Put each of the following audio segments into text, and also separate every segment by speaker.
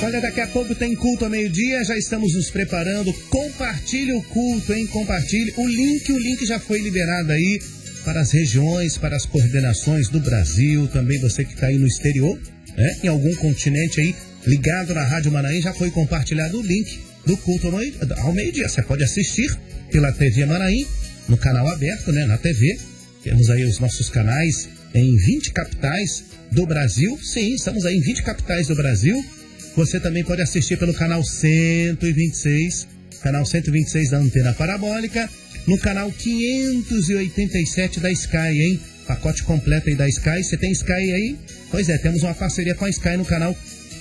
Speaker 1: Olha, daqui a pouco tem culto ao meio-dia, já estamos nos preparando. Compartilhe o culto, hein? Compartilhe. O link já foi liberado aí para as regiões, para as coordenações do Brasil. Também você que está aí no exterior, né? Em algum continente aí, ligado na Rádio Manaim, já foi compartilhado o link do culto ao meio-dia. Você pode assistir pela TV Manaim, no canal aberto, né? Na TV. Temos aí os nossos canais em 20 capitais do Brasil. Sim, estamos aí em 20 capitais do Brasil. Você também pode assistir pelo canal 126, canal 126 da Antena Parabólica, no canal 587 da Sky, hein? Pacote completo aí da Sky. Você tem Sky aí? Pois é, temos uma parceria com a Sky no canal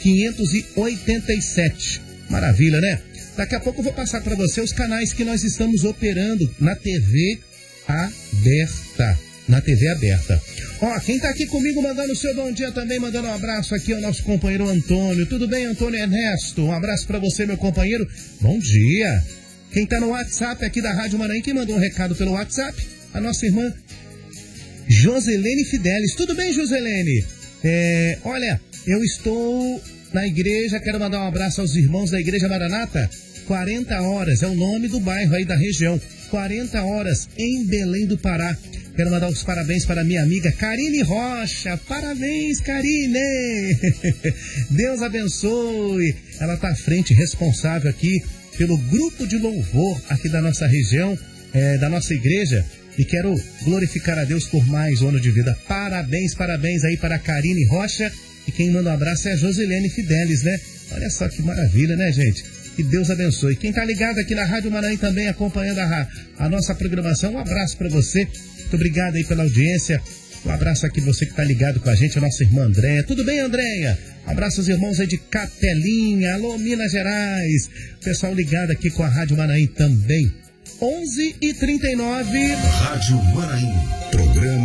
Speaker 1: 587. Maravilha, né? Daqui a pouco eu vou passar para você os canais que nós estamos operando na TV aberta. Na TV aberta. Ó, quem tá aqui comigo mandando o seu bom dia também, mandando um abraço aqui ao nosso companheiro Antônio. Tudo bem, Antônio Ernesto? Um abraço pra você, meu companheiro. Bom dia. Quem tá no WhatsApp aqui da Rádio Manaim, quem mandou um recado pelo WhatsApp? A nossa irmã Joselene Fidelis. Tudo bem, Joselene? Olha, eu estou na igreja, quero mandar um abraço aos irmãos da Igreja Maranata. 40 horas, é o nome do bairro aí da região. 40 horas em Belém do Pará. Quero mandar os parabéns para minha amiga Karine Rocha. Parabéns, Karine! Deus abençoe. Ela está à frente, responsável aqui pelo grupo de louvor aqui da nossa região, da nossa igreja. E quero glorificar a Deus por mais um ano de vida. Parabéns aí para a Karine Rocha. E quem manda um abraço é a Joselene Fidelis, né? Olha só que maravilha, né, gente? Que Deus abençoe. Quem tá ligado aqui na Rádio Manaim também, acompanhando a nossa programação, um abraço para você. Muito obrigado aí pela audiência. Um abraço aqui você que tá ligado com a gente, a nossa irmã Andréia. Tudo bem, Andréia? Um abraço aos irmãos aí de Capelinha. Alô, Minas Gerais. Pessoal ligado aqui com a Rádio Manaim também. 11h39.
Speaker 2: Rádio Manaim. Programa